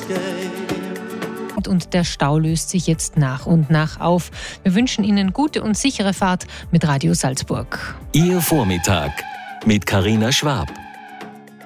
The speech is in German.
Und der Stau löst sich jetzt nach und nach auf. Wir wünschen Ihnen gute und sichere Fahrt mit Radio Salzburg. Ihr Vormittag mit Carina Schwab.